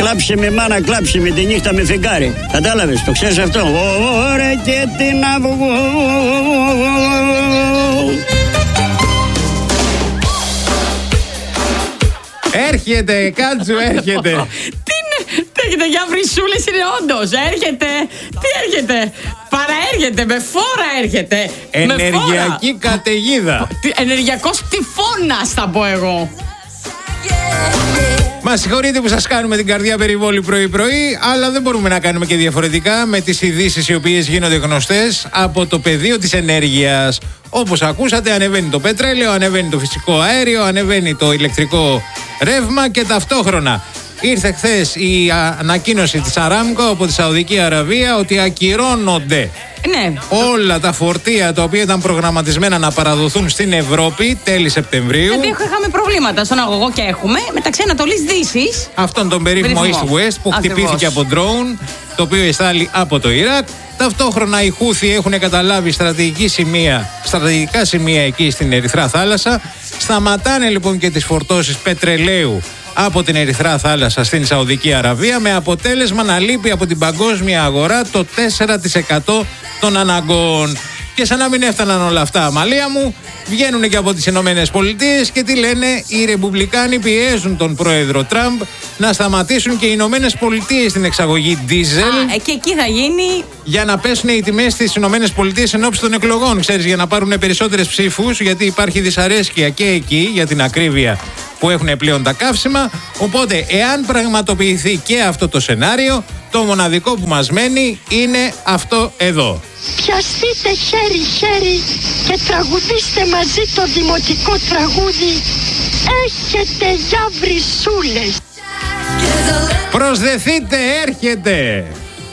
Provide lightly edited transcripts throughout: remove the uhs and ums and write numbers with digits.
Κλάψε με μάνα, κλάψε με τη νύχτα με φεγγάρι. Κατάλαβες, το ξέρεις αυτό? Ωραία και την αυγό. Έρχεται, Κάτσου, έρχεται. Τι έρχεται για βρυσούλες είναι όντως. Έρχεται. Τι έρχεται? Παραέρχεται, με φόρα έρχεται. Ενεργειακή καταιγίδα. Ενεργειακός τυφώνας θα πω εγώ. Μας συγχωρείτε που σας κάνουμε την καρδιά περιβόλη πρωί-πρωί, αλλά δεν μπορούμε να κάνουμε και διαφορετικά με τις ειδήσεις οι οποίες γίνονται γνωστές από το πεδίο της ενέργειας. Όπως ακούσατε, ανεβαίνει το πετρέλαιο, ανεβαίνει το φυσικό αέριο, ανεβαίνει το ηλεκτρικό ρεύμα και ταυτόχρονα ήρθε χθες η ανακοίνωση της Αράμκο από τη Σαουδική Αραβία ότι ακυρώνονται όλα τα φορτία τα οποία ήταν προγραμματισμένα να παραδοθούν στην Ευρώπη τέλη Σεπτεμβρίου. Γιατί είχαμε προβλήματα στον αγωγό και έχουμε μεταξύ Ανατολής Δύσης. Αυτόν τον περίφημο East-West που χτυπήθηκε από drone, το οποίο εστάλει από το Ιράκ. Ταυτόχρονα οι Χούθοι έχουν καταλάβει στρατηγικά σημεία εκεί στην Ερυθρά Θάλασσα. Σταματάνε λοιπόν και τις φορτώσεις πετρελαίου από την Ερυθρά Θάλασσα στην Σαουδική Αραβία, με αποτέλεσμα να λείπει από την παγκόσμια αγορά το 4% των αναγκών. Και σαν να μην έφταναν όλα αυτά, Αμαλία μου, βγαίνουν και από τις Ηνωμένες Πολιτείες και τι λένε? Οι Ρεπουμπλικάνοι πιέζουν τον πρόεδρο Τραμπ να σταματήσουν και οι Ηνωμένες Πολιτείες την εξαγωγή ντίζελ. Και εκεί θα γίνει. Για να πέσουν οι τιμές στις Ηνωμένες Πολιτείες εν ώψη των εκλογών, ξέρεις, για να πάρουν περισσότερες ψήφους, γιατί υπάρχει δυσαρέσκεια και εκεί για την ακρίβεια που έχουν πλέον τα καύσιμα. Οπότε, εάν πραγματοποιηθεί και αυτό το σενάριο, το μοναδικό που μας μένει είναι αυτό εδώ. Πιαστείτε χέρι-χέρι και τραγουδήστε μαζί το δημοτικό τραγούδι «Έχετε για βρυσούλες». Προσδεθείτε, έρχεται!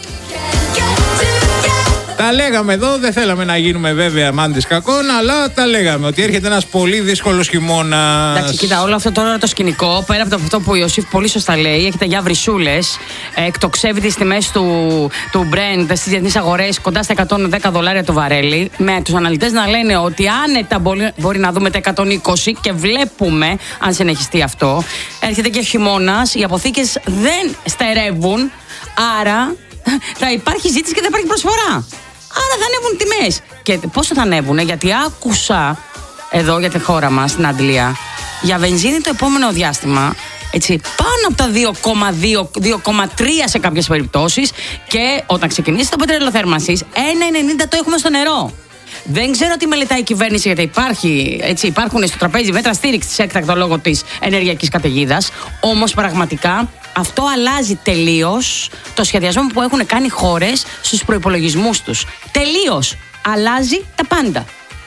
Τα λέγαμε εδώ, δεν θέλαμε να γίνουμε βέβαια μάντης κακών, αλλά τα λέγαμε ότι έρχεται ένας πολύ δύσκολος χειμώνας. Εντάξει, κοίτα, όλο αυτό τώρα το σκηνικό, πέρα από αυτό που ο Ιωσήφ πολύ σωστά λέει, έχετε για βρυσούλες, εκτοξεύει τις τιμές του Brent στις διεθνείς αγορές κοντά στα $110 το βαρέλι, με τους αναλυτές να λένε ότι άνετα μπορεί να δούμε τα 120 και βλέπουμε αν συνεχιστεί αυτό. Έρχεται και χειμώνας, οι αποθήκες δεν στερεύουν, άρα θα υπάρχει ζήτηση και θα υπάρχει προσφορά. Άρα θα ανέβουν τιμές. Και πόσο θα ανέβουνε? Γιατί άκουσα εδώ για τη χώρα μας, στην Αγγλία, για βενζίνη το επόμενο διάστημα, έτσι, πάνω από τα 2,2-2,3 σε κάποιες περιπτώσεις, και όταν ξεκινήσει το πετρέλαιο θέρμανσης, 1,90 το έχουμε στο νερό. Δεν ξέρω τι μελετάει η κυβέρνηση, γιατί υπάρχουν στο τραπέζι μέτρα στήριξης έκτακτο λόγω της ενεργειακής καταιγίδας. Όμως πραγματικά αυτό αλλάζει τελείως το σχεδιασμό που έχουν κάνει χώρες στους προϋπολογισμούς τους. Τελείως αλλάζει τα πάντα.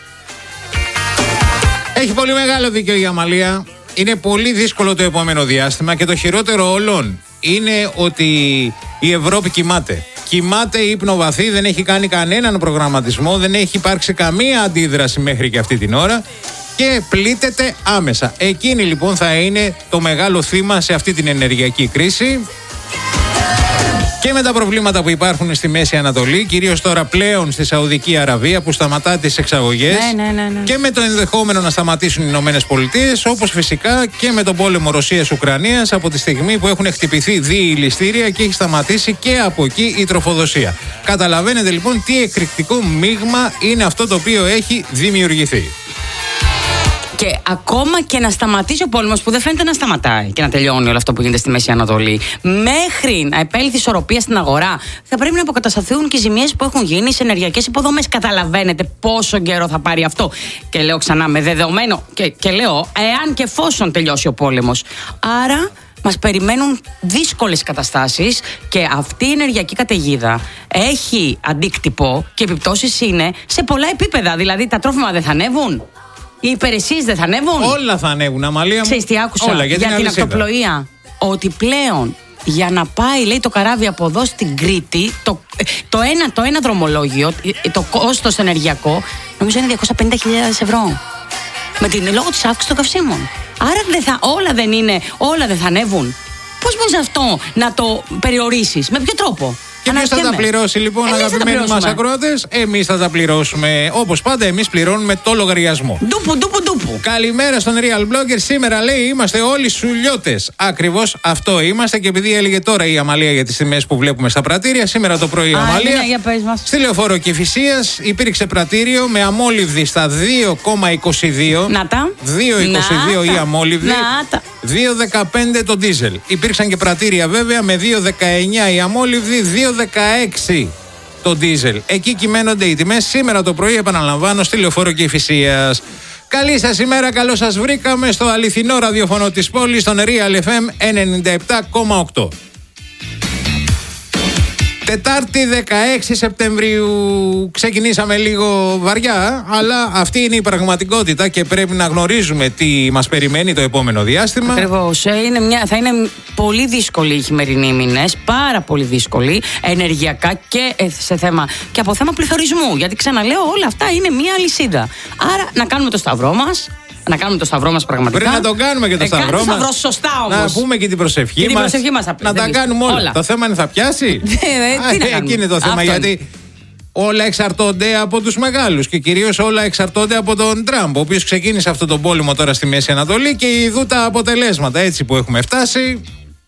Έχει πολύ μεγάλο δίκιο η Αμαλία. Είναι πολύ δύσκολο το επόμενο διάστημα και το χειρότερο όλων είναι ότι η Ευρώπη κοιμάται. Κοιμάται ύπνο βαθύ, δεν έχει κάνει κανέναν προγραμματισμό, δεν έχει υπάρξει καμία αντίδραση μέχρι και αυτή την ώρα και πλήττεται άμεσα. Εκείνη λοιπόν θα είναι το μεγάλο θύμα σε αυτή την ενεργειακή κρίση. Και με τα προβλήματα που υπάρχουν στη Μέση Ανατολή, κυρίως τώρα πλέον στη Σαουδική Αραβία που σταματά τις εξαγωγές, και με το ενδεχόμενο να σταματήσουν οι Ηνωμένες Πολιτείες, όπως φυσικά και με τον πόλεμο Ρωσίας-Ουκρανίας από τη στιγμή που έχουν χτυπηθεί δύο ηλιστήρια και έχει σταματήσει και από εκεί η τροφοδοσία. Καταλαβαίνετε λοιπόν τι εκρηκτικό μείγμα είναι αυτό το οποίο έχει δημιουργηθεί. Και ακόμα και να σταματήσει ο πόλεμος, που δεν φαίνεται να σταματάει και να τελειώνει όλο αυτό που γίνεται στη Μέση Ανατολή, μέχρι να επέλθει ισορροπία στην αγορά, θα πρέπει να αποκατασταθούν και οι ζημιές που έχουν γίνει σε ενεργειακές υποδομές. Καταλαβαίνετε πόσο καιρό θα πάρει αυτό? Και λέω ξανά, με δεδομένο, και λέω, εάν και εφόσον τελειώσει ο πόλεμος. Άρα μας περιμένουν δύσκολες καταστάσεις και αυτή η ενεργειακή καταιγίδα έχει αντίκτυπο και επιπτώσεις είναι σε πολλά επίπεδα. Δηλαδή τα τρόφιμα δεν θα ανέβουν. Οι υπηρεσίες δεν θα ανέβουν. Όλα θα ανέβουν, Αμαλία μου. Ξέρεις τι άκουσα? Όλα, για την αυτοπλοεία. Ότι πλέον για να πάει, λέει, το καράβι από εδώ στην Κρήτη, το ένα δρομολόγιο, το κόστος ενεργειακό, νομίζω είναι 250.000 ευρώ. Λόγω της αύξησης των καυσίμων. Άρα όλα δεν θα ανέβουν. Πώς μπορείς αυτό να το περιορίσεις? Με ποιο τρόπο? Και ποιος θα τα πληρώσει λοιπόν, αγαπημένοι μας ακροατές? Εμείς θα τα πληρώσουμε. Όπως πάντα, εμείς πληρώνουμε το λογαριασμό. Ντούπου. Καλημέρα στον Real Blogger. Σήμερα λέει είμαστε όλοι σουλιώτες. Ακριβώς αυτό είμαστε. Και επειδή έλεγε τώρα η Αμαλία για τις τιμές που βλέπουμε στα πρατήρια, σήμερα το πρωί η Αμαλία στη Λεωφόρο Κηφισίας υπήρξε πρατήριο με αμόλυβδη στα 2,22. Να τα. 2,22 η αμόλυβδη. 2,15 το ντίζελ. Υπήρξαν και πρατήρια βέβαια με 2,19 η αμόλυβδη, 2,16 το ντίζελ. Εκεί κυμαίνονται οι τιμές σήμερα το πρωί, επαναλαμβάνω, στη Λεωφόρο Κηφισίας. Καλή σας ημέρα, καλώς σας βρήκαμε στο αληθινό ραδιοφωνό της πόλης, στον Real FM 97,8. Τετάρτη 16 Σεπτεμβρίου ξεκινήσαμε λίγο βαριά, αλλά αυτή είναι η πραγματικότητα και πρέπει να γνωρίζουμε τι μας περιμένει το επόμενο διάστημα. Ακριβώς. Θα είναι πολύ δύσκολοι οι χειμερινοί μήνες, πάρα πολύ δύσκολοι ενεργειακά και από θέμα πληθωρισμού. Γιατί ξαναλέω, όλα αυτά είναι μία αλυσίδα. Άρα να κάνουμε το σταυρό μας. Να κάνουμε το σταυρό μας πραγματικά. Πρέπει να το κάνουμε και το σταυρό μας. Σωστά όμως. Να πούμε και την προσευχή μας. Να τα κάνουμε όλα. Το θέμα είναι θα πιάσει. Εκεί είναι το θέμα. Γιατί όλα εξαρτώνται από τους μεγάλους και κυρίως όλα εξαρτώνται από τον Τραμπ, ο οποίος ξεκίνησε αυτόν τον πόλεμο τώρα στη Μέση Ανατολή και ειδού τα αποτελέσματα έτσι που έχουμε φτάσει.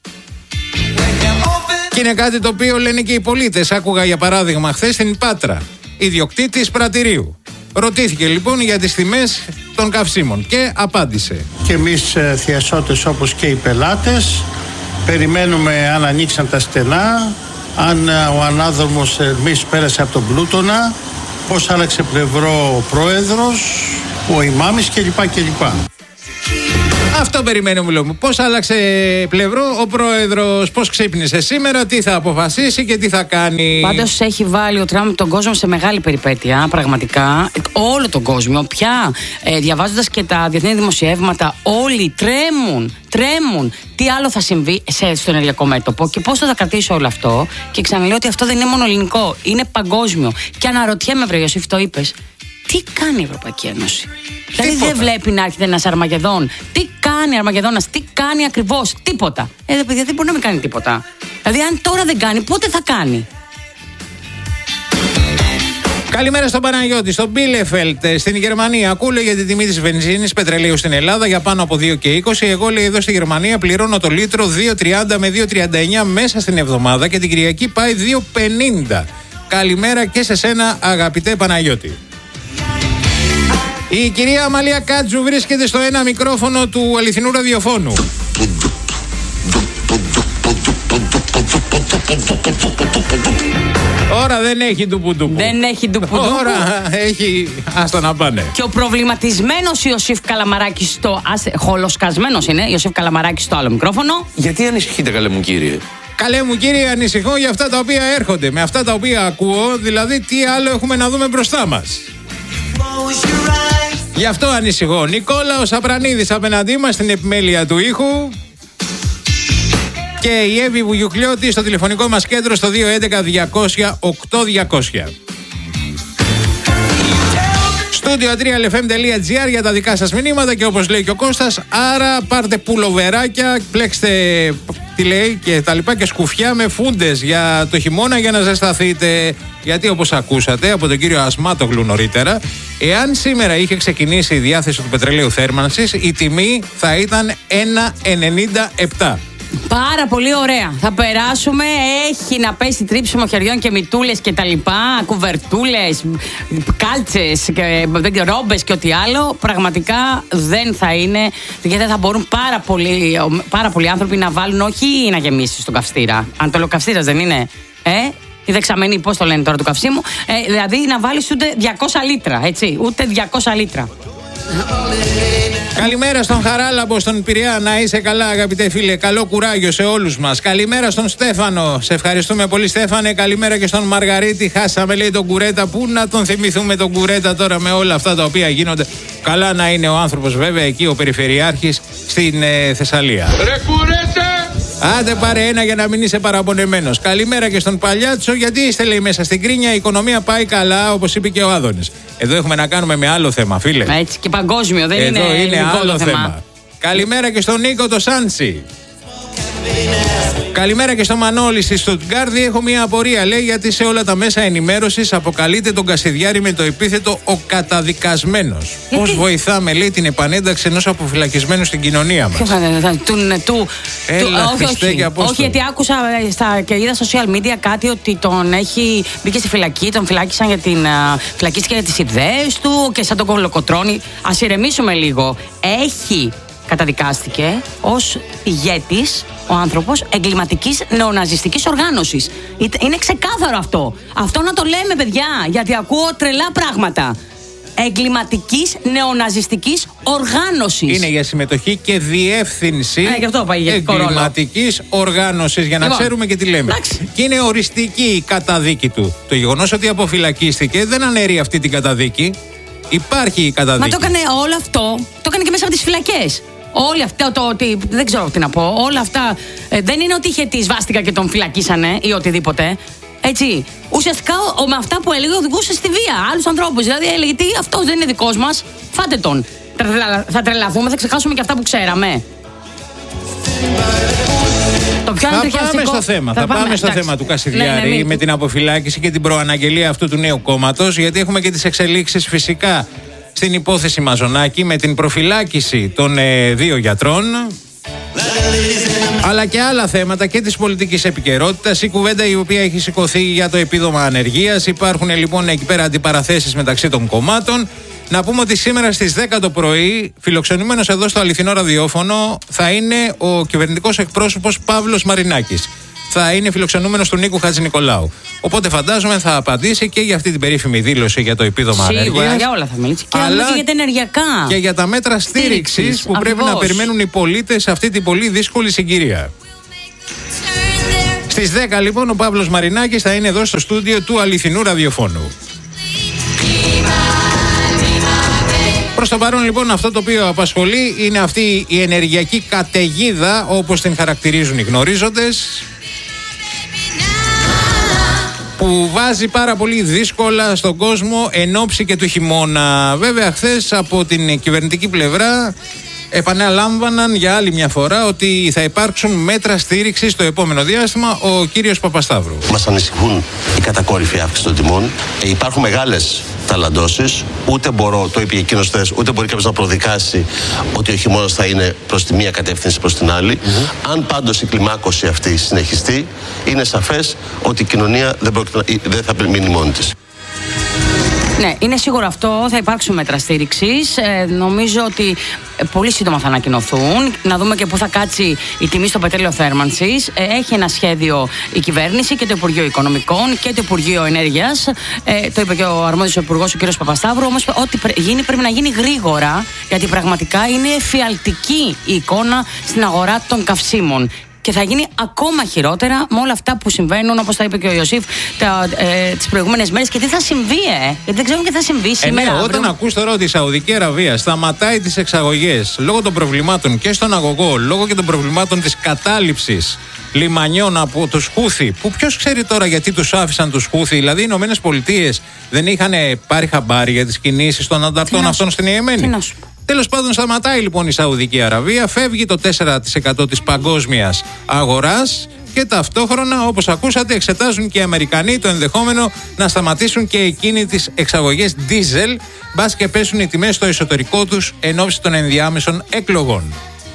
Και είναι κάτι το οποίο λένε και οι πολίτες. Άκουγα για παράδειγμα χθες στην Πάτρα, ιδιοκτήτης πρατηρίου. Ρωτήθηκε λοιπόν για τις τιμές των καυσίμων και απάντησε. Και εμείς θειασότες όπως και οι πελάτες περιμένουμε αν ανοίξαν τα στενά, αν ο ανάδρομος Ερμής πέρασε από τον Πλούτονα, πώς άλλαξε πλευρό ο πρόεδρος, ο ημάμις κλπ. Αυτό περιμένουμε, λέμε. Πώς άλλαξε πλευρό ο πρόεδρος, πώς ξύπνησε σήμερα, τι θα αποφασίσει και τι θα κάνει. Πάντως έχει βάλει ο Τραμπ τον κόσμο σε μεγάλη περιπέτεια, πραγματικά. Όλο τον κόσμο. Πια διαβάζοντας και τα διεθνή δημοσιεύματα, όλοι τρέμουν. Τι άλλο θα συμβεί στο ενεργειακό μέτωπο και πώς θα τα κρατήσει όλο αυτό. Και ξαναλέω ότι αυτό δεν είναι μόνο ελληνικό, είναι παγκόσμιο. Και αναρωτιέμαι, βρε Ιωσήφ, το είπες. Τι κάνει η Ευρωπαϊκή Ένωση? Δηλαδή δεν βλέπει να έρχεται ένας Αρμαγεδόν. Τι κάνει Αρμαγεδόνας, τι κάνει ακριβώς? Τίποτα. Παιδιά, δεν μπορεί να μην κάνει τίποτα. Δηλαδή αν τώρα δεν κάνει, πότε θα κάνει? Καλημέρα στον Παναγιώτη, στον Μπίλεφελτ στην Γερμανία. Ακούω για τη τιμή της βενζίνης πετρελαίου στην Ελλάδα για πάνω από 2,20. Εγώ λέει εδώ στη Γερμανία πληρώνω το λίτρο 2,30 με 2,39 μέσα στην εβδομάδα και την Κυριακή πάει 2,50. Καλημέρα και σε σένα αγαπητέ Παναγιώτη. Η κυρία Αμαλία Κάτζου βρίσκεται στο ένα μικρόφωνο του αληθινού ραδιοφώνου. Ώρα δεν έχει ντουπου-ντουπου. Δεν έχει ντουπου-ντουπου. Ώρα έχει, άστα να πάνε. Και ο προβληματισμένος Ιωσήφ Καλαμαράκης χολοσκασμένος είναι, Ιωσήφ Καλαμαράκης στο άλλο μικρόφωνο. Γιατί ανησυχείτε, καλέ μου κύριε? Καλέ μου κύριε, ανησυχώ για αυτά τα οποία έρχονται. Με αυτά τα οποία ακούω, δηλαδή τι άλλο έχουμε να δούμε μπροστά μας. Γι' αυτό ανησυχώ. Νικόλαος Απρανίδης απέναντί μας στην επιμέλεια του ήχου. Και η Εύη Βουγιουκλιώτη στο τηλεφωνικό μας κέντρο στο 211-200-8200. Studio3lfm.gr για τα δικά σας μηνύματα και όπως λέει και ο Κώστας, άρα πάρτε πουλοβεράκια, πλέξτε τι λέει και τα λοιπά και σκουφιά με φούντες για το χειμώνα για να ζεσταθείτε. Γιατί όπως ακούσατε από τον κύριο Ασμάτογλου νωρίτερα, εάν σήμερα είχε ξεκινήσει η διάθεση του πετρελαίου θέρμανσης, η τιμή θα ήταν 1,97. Πάρα πολύ ωραία. Θα περάσουμε. Έχει να πέσει τρίψιμο χεριών και μητούλες και τα λοιπά. Κουβερτούλες, κάλτσες, ρόμπες και ό,τι άλλο. Πραγματικά δεν θα είναι. Γιατί θα μπορούν πάρα πολλοί άνθρωποι να βάλουν, όχι να γεμίσει στον καυστήρα. Αντολοκαυστήρας δεν είναι. Η δεξαμενή, πώς το λένε τώρα του καυσίμου. Δηλαδή να βάλεις ούτε 200 λίτρα. Έτσι. Ούτε 200 λίτρα. Καλημέρα στον Χαράλαμπο, στον Πειραιά. Να είσαι καλά, αγαπητέ φίλε. Καλό κουράγιο σε όλους μας. Καλημέρα στον Στέφανο. Σε ευχαριστούμε πολύ, Στέφανε. Καλημέρα και στον Μαργαρίτη. Χάσαμε, λέει, τον Κουρέτα. Πού να τον θυμηθούμε τον Κουρέτα τώρα με όλα αυτά τα οποία γίνονται. Καλά να είναι ο άνθρωπος, βέβαια, εκεί ο Περιφερειάρχης στην Θεσσαλία. Ρε Κουρέτα! Άντε πάρε ένα για να μην είσαι παραπονεμένος. Καλημέρα και στον Παλιάτσο. Γιατί είστε, λέει, μέσα στην Κρίνια, η οικονομία πάει καλά, όπως είπε και ο Άδωνης. Εδώ έχουμε να κάνουμε με άλλο θέμα, φίλε. Έτσι και παγκόσμιο, δεν εδώ είναι άλλο θέμα. Καλημέρα και στον Νίκο το Σάντσι. Καλημέρα και στο Μανώλη στη Στουτγκάρδη. Έχω μια απορία, λέει, γιατί σε όλα τα μέσα ενημέρωσης αποκαλείται τον Κασιδιάρη με το επίθετο ο καταδικασμένος. Πώς βοηθάμε, λέει, την επανένταξη ενός αποφυλακισμένου στην κοινωνία μας? Όχι, γιατί άκουσα και είδα social media κάτι ότι μπήκε στη φυλακή, τον φυλάκισαν φυλακίστηκε για τις ιδέες του και σαν τον κολοκοτρώνει. Ας ηρεμήσουμε λίγο. Καταδικάστηκε ως ηγέτης ο άνθρωπος εγκληματικής νεοναζιστικής οργάνωσης. Είναι ξεκάθαρο αυτό. Αυτό να το λέμε, παιδιά, γιατί ακούω τρελά πράγματα. Εγκληματικής νεοναζιστικής οργάνωσης. Είναι για συμμετοχή και διεύθυνση εγκληματικής οργάνωσης, για να ξέρουμε και τι λέμε. Εντάξει. Και είναι οριστική η καταδίκη του. Το γεγονός ότι αποφυλακίστηκε δεν αναιρεί αυτή την καταδίκη. Υπάρχει η καταδίκη. Μα το έκανε όλο αυτό, το έκανε και μέσα από τις φυλακές. Όλοι αυτά, δεν ξέρω τι να πω. Όλα αυτά δεν είναι ότι είχε τη σβάστηκα και τον φυλακίσανε ή οτιδήποτε. Έτσι. Ουσιαστικά με αυτά που έλεγε οδηγούσε στη βία άλλους ανθρώπους. Δηλαδή έλεγε τι, αυτός δεν είναι δικός μας, φάτε τον. Θα τρελαθούμε, θα ξεχάσουμε και αυτά που ξέραμε. Θα πάμε στο θέμα του Κασιδιάρη με την αποφυλάκηση και την προαναγγελία αυτού του νέου κόμματος, γιατί έχουμε και τις εξελίξεις φυσικά στην υπόθεση Μαζονάκη με την προφυλάκηση των 2 γιατρών, αλλά και άλλα θέματα και της πολιτικής επικαιρότητας. Η κουβέντα η οποία έχει σηκωθεί για το επίδομα ανεργίας. Υπάρχουν λοιπόν εκεί πέρα αντιπαραθέσεις μεταξύ των κομμάτων. Να πούμε ότι σήμερα στις 10 το πρωί, φιλοξενούμενος εδώ στο αληθινό ραδιόφωνο, θα είναι ο κυβερνητικός εκπρόσωπος Παύλος Μαρινάκης. Θα είναι φιλοξενούμενος του Νίκου Χατζηνικολάου. Οπότε φαντάζομαι θα απαντήσει και για αυτή την περίφημη δήλωση για το επίδομα ανεργίας. Σίγουρα, για όλα θα μιλήσει. Αλλά και για τα ενεργειακά. Και για τα μέτρα στήριξης που πρέπει να περιμένουν οι πολίτες σε αυτή την πολύ δύσκολη συγκυρία. Στις 10 λοιπόν ο Παύλος Μαρινάκης θα είναι εδώ στο στούντιο του αληθινού ραδιοφώνου. Προς το παρόν λοιπόν αυτό το οποίο απασχολεί είναι αυτή η ενεργειακή καταιγίδα, όπως την χαρακτηρίζουν οι γνωρίζοντες, που βάζει πάρα πολύ δύσκολα στον κόσμο εν ώψη και του χειμώνα. Βέβαια χθες από την κυβερνητική πλευρά επαναλάμβαναν για άλλη μια φορά ότι θα υπάρξουν μέτρα στήριξης το επόμενο διάστημα. Ο κύριος Παπασταύρου. Μας ανησυχούν η κατακόρυφη αύξηση των τιμών. Υπάρχουν μεγάλες ταλαντώσεις. Ούτε μπορώ, το είπε εκείνος χθες, ούτε μπορεί κάποιος να προδικάσει ότι ο χειμώνας θα είναι προς τη μία κατεύθυνση προς την άλλη. Αν πάντως η κλιμάκωση αυτή συνεχιστεί, είναι σαφές ότι η κοινωνία δεν θα μείνει μόνη της. Ναι, είναι σίγουρο αυτό. Θα υπάρξουν μέτρα στήριξης. Νομίζω ότι πολύ σύντομα θα ανακοινωθούν. Να δούμε και πού θα κάτσει η τιμή στο πετρέλαιο θέρμανσης. Έχει ένα σχέδιο η κυβέρνηση και το Υπουργείο Οικονομικών και το Υπουργείο Ενέργειας. Το είπε και ο αρμόδιος υπουργός, ο κ. Παπασταύρου. Όμως, ό,τι πρέπει να γίνει γρήγορα, γιατί πραγματικά είναι εφιαλτική η εικόνα στην αγορά των καυσίμων. Και θα γίνει ακόμα χειρότερα με όλα αυτά που συμβαίνουν, όπως τα είπε και ο Ιωσήφ, τις προηγούμενες μέρες. Και τι θα συμβεί, γιατί δεν ξέρουμε τι θα συμβεί σήμερα. Ναι, όταν ακούς τώρα ότι η Σαουδική Αραβία σταματάει τις εξαγωγές λόγω των προβλημάτων και στον αγωγό, λόγω και των προβλημάτων της κατάληψης λιμανιών από τους Χούθι, που ποιος ξέρει τώρα γιατί τους άφησαν τους Χούθι, δηλαδή οι Ηνωμένες Πολιτείες δεν είχαν πάρει χαμπάρι για τις κινήσεις των ανταρτών αυτών στην Ιεμένη. Τέλος πάντων, σταματάει λοιπόν η Σαουδική Αραβία, φεύγει το 4% της παγκόσμιας αγοράς και ταυτόχρονα, όπως ακούσατε, εξετάζουν και οι Αμερικανοί το ενδεχόμενο να σταματήσουν και εκείνοι τις εξαγωγές ντίζελ, μπας και πέσουν οι τιμές στο εσωτερικό τους εν ώψη των ενδιάμεσων εκλογών.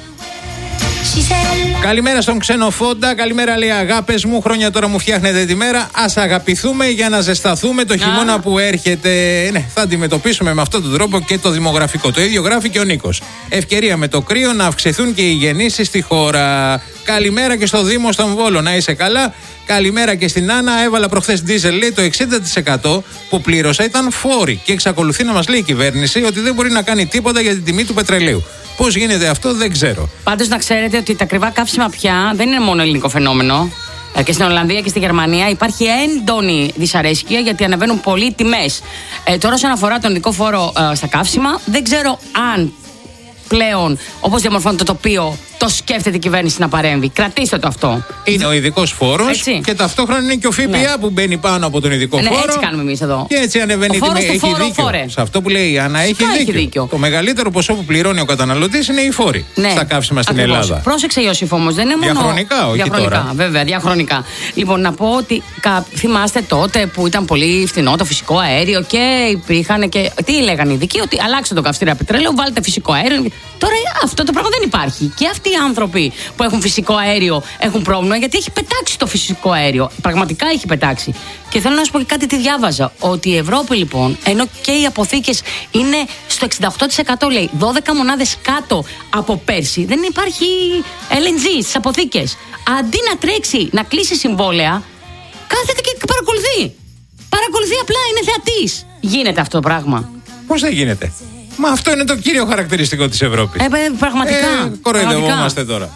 Καλημέρα στον Ξενοφόντα. Καλημέρα, λέει, αγάπες μου. Χρόνια τώρα μου φτιάχνετε τη μέρα. Ας αγαπηθούμε για να ζεσταθούμε το χειμώνα που έρχεται. Ναι, θα αντιμετωπίσουμε με αυτόν τον τρόπο και το δημογραφικό. Το ίδιο γράφει και ο Νίκος. Ευκαιρία με το κρύο να αυξηθούν και οι γεννήσεις στη χώρα. Καλημέρα και στο Δήμο στον Βόλο. Να είσαι καλά. Καλημέρα και στην Άννα. Έβαλα προχθές ντίζελ, λέει, το 60% που πλήρωσα ήταν φόροι. Και εξακολουθεί να μας λέει η κυβέρνηση ότι δεν μπορεί να κάνει τίποτα για την τιμή του πετρελαίου. Πώς γίνεται αυτό, δεν ξέρω. Πάντως να ξέρετε ότι τα ακριβά καύσιμα πια δεν είναι μόνο ελληνικό φαινόμενο. Και στην Ολλανδία και στη Γερμανία υπάρχει έντονη δυσαρέσκεια γιατί ανεβαίνουν πολύ οι τιμές. Τώρα, όσον αφορά τον ειδικό φόρο στα καύσιμα, δεν ξέρω αν πλέον, όπως διαμορφώνει το τοπίο, το σκέφτεται η κυβέρνηση να παρέμβει. Κρατήστε το αυτό. Είναι ο ειδικός φόρος και ταυτόχρονα είναι και ο ΦΠΑ που μπαίνει πάνω από τον ειδικό φόρο. Έτσι κάνουμε εμείς εδώ. Και έτσι ανεβαίνει η τιμή. Έχει δίκιο. Σε αυτό που λέει η Άννα, έχει δίκιο. Το μεγαλύτερο ποσό που πληρώνει ο καταναλωτής είναι οι φόροι στα καύσιμα στην Ελλάδα. Πρόσεξε, Ιώσιφ, όμως, δεν είναι μόνο. Διαχρονικά, όχι τώρα. Βέβαια, διαχρονικά. Λοιπόν, να πω ότι θυμάστε τότε που ήταν πολύ φθηνό το φυσικό αέριο και υπήρχαν και. Τι λέγανε οι ειδικοί, ότι αλλάξτε το καυστήρα πετρέλαιο, βάλτε φυσικό αέριο. Τώρα αυτό το πράγμα δεν υπάρχει. Και αυτοί οι άνθρωποι που έχουν φυσικό αέριο έχουν πρόβλημα, γιατί έχει πετάξει το φυσικό αέριο. Πραγματικά έχει πετάξει. Και θέλω να σου πω και κάτι, τι διάβαζα. Ότι η Ευρώπη λοιπόν, ενώ και οι αποθήκες είναι στο 68%, λέει, 12 μονάδες κάτω από πέρσι, δεν υπάρχει LNG στις αποθήκες. Αντί να τρέξει, να κλείσει συμβόλαια, κάθεται και παρακολουθεί. Παρακολουθεί απλά, είναι θεατής. Γίνεται αυτό το πράγμα. Πώς δεν γίνεται? Μα αυτό είναι το κύριο χαρακτηριστικό της Ευρώπης. Πραγματικά. Κοροϊδευόμαστε τώρα.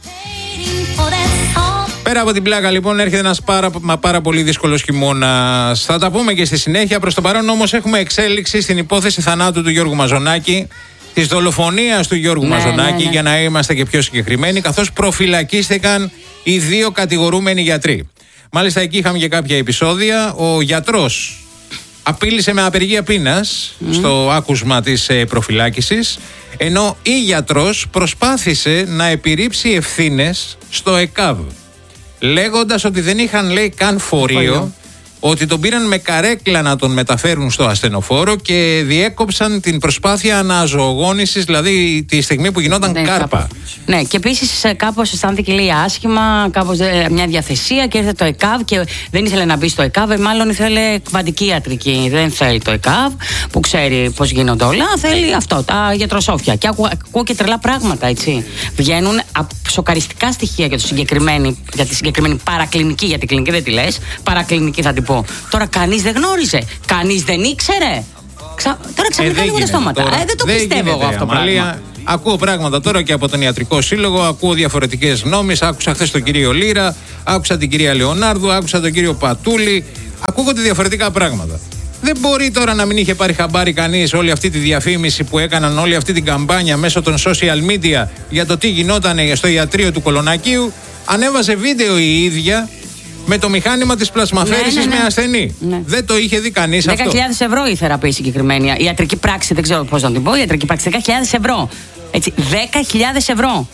Πέρα από την πλάκα, λοιπόν, έρχεται ένας πάρα πολύ δύσκολος χειμώνας. Θα τα πούμε και στη συνέχεια. Προς το παρόν, όμως, έχουμε εξέλιξη στην υπόθεση θανάτου του Γιώργου Μαζονάκη, της δολοφονίας του Γιώργου Μαζονάκη, για να είμαστε και πιο συγκεκριμένοι, καθώς προφυλακίστηκαν οι δύο κατηγορούμενοι γιατροί. Μάλιστα, εκεί είχαμε και κάποια επεισόδια. Ο γιατρός απείλησε με απεργία πείνας στο άκουσμα της προφυλάκησης, ενώ η γιατρός προσπάθησε να επιρρύψει ευθύνες στο ΕΚΑΒ, λέγοντας ότι δεν είχαν, λέει, καν φορείο, ότι τον πήραν με καρέκλα να τον μεταφέρουν στο ασθενοφόρο και διέκοψαν την προσπάθεια αναζωογόνησης, δηλαδή τη στιγμή που γινόταν κάρπα. Ναι, και επίσης κάπως αισθάνθηκε, λέει, άσχημα, κάπως μια διαθεσία και ήρθε το ΕΚΑΒ και δεν ήθελε να μπει στο ΕΚΑΒ, μάλλον ήθελε κβαντική ιατρική. Δεν θέλει το ΕΚΑΒ που ξέρει πώς γίνονται όλα, θέλει αυτό, τα γιατροσόφια. Και ακούω και τρελά πράγματα, έτσι. Βγαίνουν σοκαριστικά στοιχεία για τη συγκεκριμένη παρακλινική, για την κλινική δεν τη λες, παρακλινική θα την πω. Τώρα κανείς δεν γνώριζε, κανείς δεν ήξερε. Τώρα ξαφνικά ανοίγουν τα στόματα. Δεν το πιστεύω εγώ αυτό το πράγμα. Ακούω πράγματα τώρα και από τον Ιατρικό Σύλλογο, ακούω διαφορετικές γνώμες. Άκουσα χθες τον κύριο Λύρα, άκουσα την κυρία Λεωνάρδου, άκουσα τον κύριο Πατούλη. Ακούγονται διαφορετικά πράγματα. Δεν μπορεί τώρα να μην είχε πάρει χαμπάρι κανείς όλη αυτή τη διαφήμιση που έκαναν, όλη αυτή την καμπάνια μέσω των social media για το τι γινόταν στο ιατρείο του Κολονακίου. Ανέβασε βίντεο η ίδια με το μηχάνημα της πλασμαφέρησης με ασθενή. Δεν το είχε δει κανείς αυτό. 10.000 ευρώ η θεραπεία συγκεκριμένη. Η ιατρική πράξη, δεν ξέρω πώς να την πω. Η ιατρική πράξη 10.000 ευρώ. Έτσι, 10.000 ευρώ.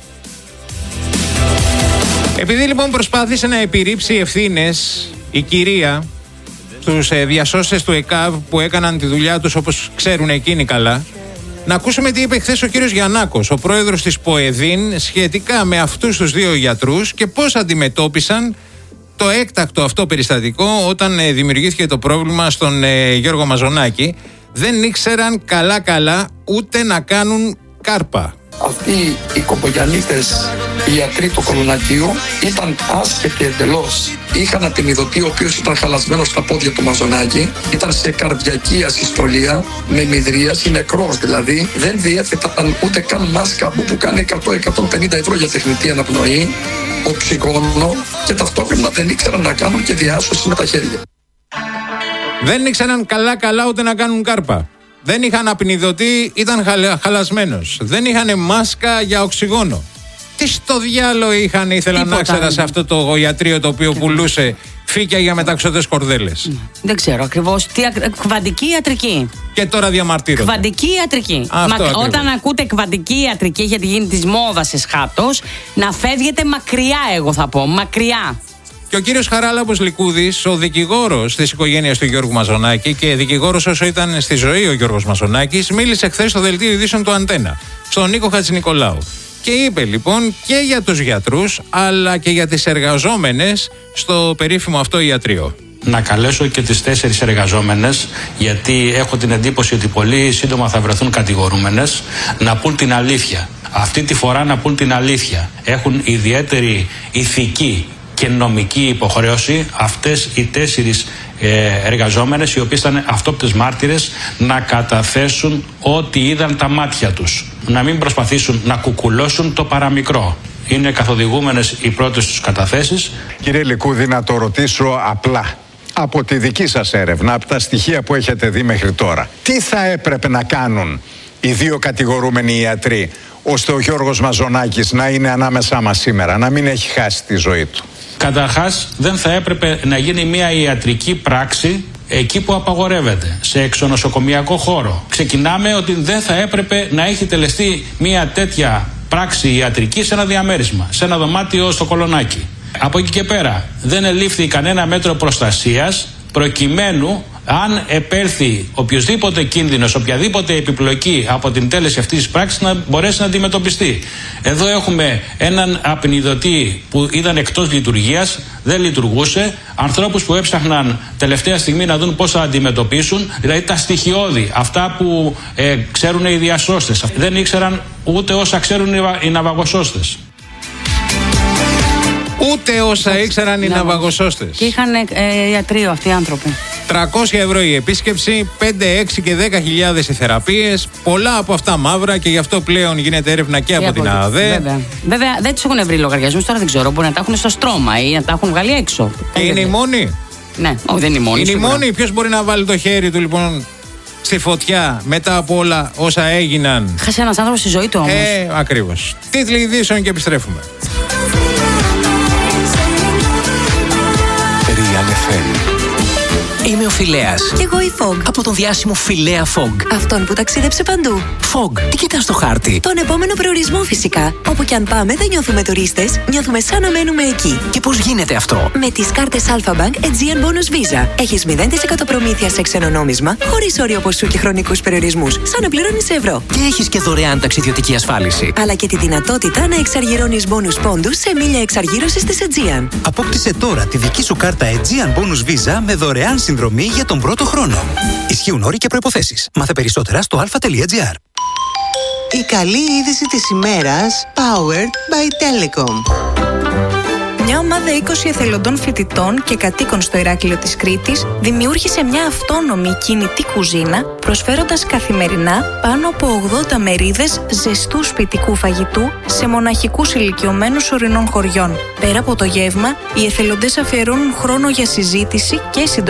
Επειδή λοιπόν προσπάθησε να επιρρύψει ευθύνες η κυρία στους διασώστες του ΕΚΑΒ που έκαναν τη δουλειά τους όπως ξέρουν εκείνοι καλά, να ακούσουμε τι είπε χθες ο κύριος Γιαννάκος, ο πρόεδρος της ΠΟΕΔΗΝ, σχετικά με αυτούς τους δύο γιατρούς και πώς αντιμετώπισαν το έκτακτο αυτό περιστατικό όταν δημιουργήθηκε το πρόβλημα στον Γιώργο Μαζονάκη. Δεν ήξεραν καλά ούτε να κάνουν κάρπα. Αυτοί οι κομπογιαννίτες ιατροί του Κολονακίου ήταν άσχετοι εντελώς. Είχαν ατιμιδωτή, ο οποίος ήταν χαλασμένος στα πόδια του Μαζονάκη, ήταν σε καρδιακή ασυστολία, με μυδρίαση, νεκρός δηλαδή. Δεν διέθεταν ούτε καν μάσκα που κάνει 100-150 ευρώ για τεχνητή αναπνοή, οξυγόνο, και ταυτόχρονα δεν ήξεραν να κάνουν και διάσωση με τα χέρια. Δεν ήξεραν καλά ούτε να κάνουν κάρπα. Δεν είχαν απεινιδωτή, ήταν χαλασμένος. Δεν είχαν μάσκα για οξυγόνο. Τι στο διάλογο είχαν, ήθελα να ξέρα σε αυτό το ιατρείο το οποίο πουλούσε φύκια για μεταξωτές κορδέλες. Δεν ξέρω ακριβώς. Κβαντική ιατρική. Και τώρα διαμαρτύρονται. Κβαντική ιατρική. Όταν ακούτε κβαντική ιατρική, γιατί γίνει της μόδας εσχάτως, να φεύγετε μακριά, εγώ θα πω. Μακριά. Και ο κύριος Χαράλαμπος Λικούδης, ο δικηγόρος της οικογένειας του Γιώργου Μαζονάκη και δικηγόρος όσο ήταν στη ζωή ο Γιώργος Μαζονάκης, μίλησε χθες στο δελτίο ειδήσεων του Αντένα, στον Νίκο Χατζηνικολάου. Και είπε λοιπόν και για τους γιατρούς, αλλά και για τις εργαζόμενες στο περίφημο αυτό ιατρείο. Να καλέσω και τις 4 εργαζόμενες, γιατί έχω την εντύπωση ότι πολύ σύντομα θα βρεθούν κατηγορούμενες, να πούν την αλήθεια. Αυτή τη φορά να πούν την αλήθεια. Έχουν ιδιαίτερη ηθική και νομική υποχρέωση αυτές οι 4 εργαζόμενες, οι οποίες ήταν αυτόπτες μάρτυρες, να καταθέσουν ό,τι είδαν τα μάτια τους. Να μην προσπαθήσουν να κουκουλώσουν το παραμικρό. Είναι καθοδηγούμενες οι πρώτες τους καταθέσεις. Κύριε Λικούδη, να το ρωτήσω απλά. Από τη δική σας έρευνα, από τα στοιχεία που έχετε δει μέχρι τώρα, τι θα έπρεπε να κάνουν οι δύο κατηγορούμενοι ιατροί ώστε ο Γιώργος Μαζονάκης να είναι ανάμεσά μας σήμερα, να μην έχει χάσει τη ζωή του? Καταρχάς, δεν θα έπρεπε να γίνει μια ιατρική πράξη εκεί που απαγορεύεται, σε εξονοσοκομιακό χώρο. Ξεκινάμε ότι δεν θα έπρεπε να έχει τελεστεί μια τέτοια πράξη ιατρική σε ένα διαμέρισμα, σε ένα δωμάτιο στο Κολονάκι. Από εκεί και πέρα δεν ελήφθη κανένα μέτρο προστασίας προκειμένου, αν επέλθει οποιοδήποτε κίνδυνος, οποιαδήποτε επιπλοκή από την τέλεση αυτής της πράξης, να μπορέσει να αντιμετωπιστεί. Εδώ έχουμε έναν απεινιδωτή που ήταν εκτός λειτουργίας, δεν λειτουργούσε, ανθρώπους που έψαχναν τελευταία στιγμή να δουν πώς θα αντιμετωπίσουν, δηλαδή τα στοιχειώδη, αυτά που ξέρουν οι διασώστες. Δεν ήξεραν ούτε όσα ξέρουν οι ναυαγοσώστες. Ούτε όσα ήξεραν οι ναυαγοσώστες. Και είχαν ιατρείο αυτοί οι άνθρωποι. 300 ευρώ η επίσκεψη, 5, 6 και 10.000 οι θεραπείες. Πολλά από αυτά μαύρα και γι' αυτό πλέον γίνεται έρευνα και από την ΑΔΕ. Βέβαια δεν τους έχουν βρει λογαριασμούς, τώρα δεν ξέρω. Μπορεί να τα έχουν στο στρώμα ή να τα έχουν βγάλει έξω. Και είναι οι μόνοι. Ναι, όχι, δεν είναι οι μόνοι. Είναι οι μόνοι. Ποιος μπορεί να βάλει το χέρι του λοιπόν στη φωτιά μετά από όλα όσα έγιναν? Χάσε ένας άνθρωπος στη ζωή του όμως. Ακριβώς. Τίτλοι ειδήσεων και επιστρέφουμε. Real FM. Είμαι ο Φιλέας. Κι εγώ η Fog. Από τον διάσημο Φιλέα Fog. Αυτόν που ταξίδεψε παντού. Fog, τι κοιτάς στο χάρτη? Τον επόμενο προορισμό φυσικά. Όπου κι αν πάμε δεν νιώθουμε τουρίστες, νιώθουμε σαν να μένουμε εκεί. Και πώς γίνεται αυτό? Με τις κάρτες Alpha Bank Aegean Bonus Visa. Έχεις 0% προμήθεια σε ξένο νόμισμα, χωρίς όριο ποσού και χρονικούς περιορισμούς, σαν να πληρώνεις σε ευρώ. Και έχεις και δωρεάν ταξιδιωτική ασφάλιση. Αλλά και τη δυνατότητα να εξαργυρώνεις bonus πόντους σε μίλια εξαργύρωσης της Aegean. Απόκτησε τώρα τη δική σου κάρτα Aegean Bonus Visa με δωρεάν συνδρομή για τον πρώτο χρόνο. Ισχύουν όροι και προϋποθέσεις. Μάθε περισσότερα στο alpha.gr. Η καλή είδηση της ημέρας, powered by Telecom. Μια ομάδα 20 εθελοντών φοιτητών και κατοίκων στο Ηράκλειο της Κρήτης δημιούργησε μια αυτόνομη κινητή κουζίνα, προσφέροντας καθημερινά πάνω από 80 μερίδες ζεστού σπιτικού φαγητού σε μοναχικούς ηλικιωμένους ορεινών χωριών. Πέρα από το γεύμα, οι εθελοντές αφιερώνουν χρόνο για συζήτηση και συντροφιά